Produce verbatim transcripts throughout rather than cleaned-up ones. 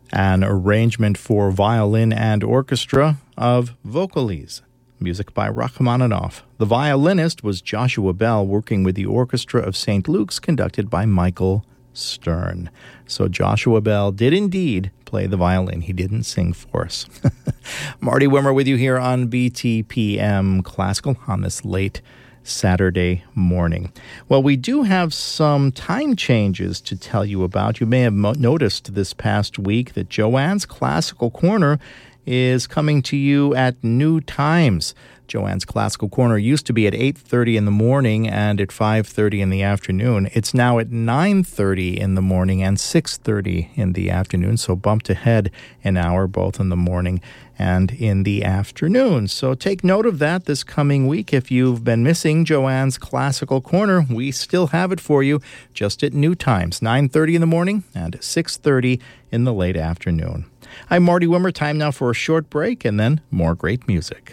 an arrangement for violin and orchestra of Vocalese, music by Rachmaninoff. The violinist was Joshua Bell, working with the Orchestra of Saint Luke's, conducted by Michael Stern. So Joshua Bell did indeed play the violin. He didn't sing for us. Marty Wimmer with you here on B T P M Classical on this late Saturday morning. Well, we do have some time changes to tell you about. You may have mo- noticed this past week that Joanne's Classical Corner is coming to you at new times. Joanne's Classical Corner used to be at eight thirty in the morning and at five thirty in the afternoon. It's now at nine thirty in the morning and six thirty in the afternoon, so bumped ahead an hour both in the morning and in the afternoon. So take note of that this coming week. If you've been missing Joanne's Classical Corner, we still have it for you, just at new times, nine thirty in the morning and six thirty in the late afternoon. I'm Marty Wimmer. Time now for a short break and then more great music.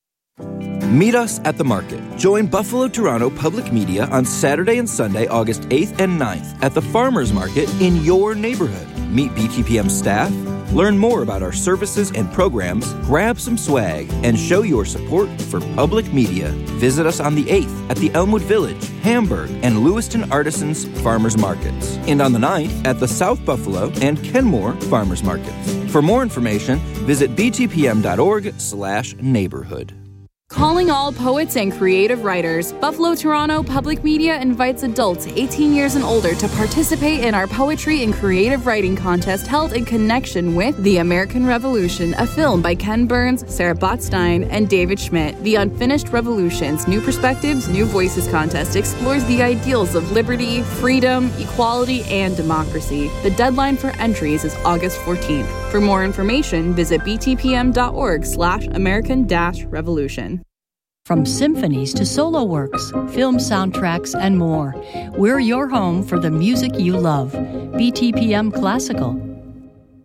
Meet us at the market. Join Buffalo Toronto Public Media on Saturday and Sunday, August eighth and ninth at the Farmers Market in your neighborhood. Meet B T P M staff, learn more about our services and programs, grab some swag, and show your support for public media. Visit us on the eighth at the Elmwood Village, Hamburg, and Lewiston Artisans Farmers Markets, and on the ninth at the South Buffalo and Kenmore Farmers Markets. For more information, visit btpm.org slash neighborhood. Calling all poets and creative writers, Buffalo Toronto Public Media invites adults eighteen years and older to participate in our Poetry and Creative Writing Contest held in connection with The American Revolution, a film by Ken Burns, Sarah Botstein, and David Schmidt. The Unfinished Revolutions, New Perspectives, New Voices contest explores the ideals of liberty, freedom, equality, and democracy. The deadline for entries is August fourteenth. For more information, visit btpm.org slash American dash revolution. From symphonies to solo works, film soundtracks, and more, we're your home for the music you love. B T P M Classical.